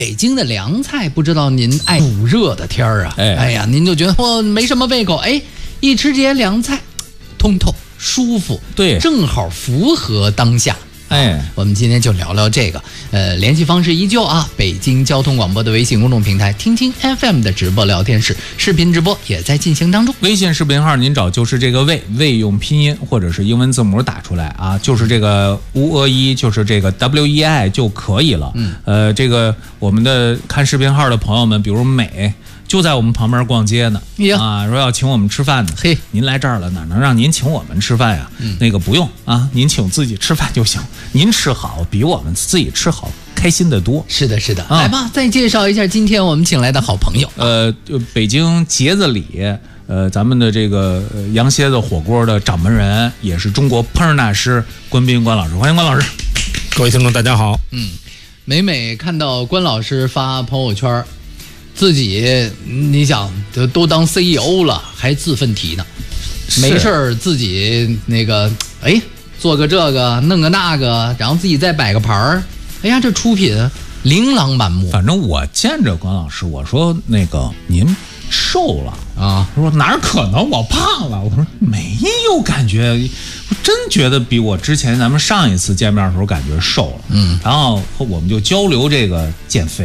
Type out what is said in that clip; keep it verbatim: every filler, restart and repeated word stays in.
北京的凉菜，不知道您爱捂热的天儿啊？哎哎呀，您就觉得我没什么胃口，哎，一吃这些凉菜，通透舒服， 对， 正好符合当下。 哎， 我们今天就聊聊这个，呃，联系方式依旧啊，北京交通广播的微信公众平台，听听 F M 的直播聊天室，视频直播也在进行当中。 微信视频号您找就是这个魏，魏用拼音或者是英文字母打出来啊，就是这个乌俄一，就是这个 W E I 就可以了。嗯，呃，这个我们的看视频号的朋友们，比如美。就在我们旁边逛街呢，啊，说要请我们吃饭呢。 嘿， 您来这儿了，哪能让您请我们吃饭呀？嗯、那个不用啊，您请自己吃饭就行。您吃好，比我们自己吃好开心得多。 是的，是的。啊、来吧，再介绍一下今天我们请来的好朋友。 呃，北京节子里，呃，咱们的这个羊蝎子火锅的掌门人，也是中国烹饪大师关斌关老师，欢迎关老师。 各位听众，大家好。 嗯，每每看到关老师发朋友圈。自己你想都当 C E O 了，还自奋蹄呢，没事儿自己那个哎做个这个弄个那个，然后自己再摆个盘儿，哎呀这出品琳琅满目。 反正我见着关老师，我说那个您瘦了啊， 他说哪可能我胖了，我说没有感觉，我真觉得比我之前咱们上一次见面的时候感觉瘦了。嗯，然后我们就交流这个减肥。